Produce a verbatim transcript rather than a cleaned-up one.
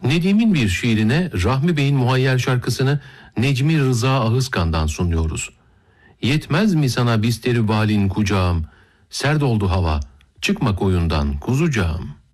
Nedim'in bir şiirine Rahmi Bey'in muhayyer şarkısını Necmi Rıza Ahıskan'dan sunuyoruz. Yetmez mi sana bisteri balin kucağım, serd oldu hava, çıkma koyundan kuzucağım.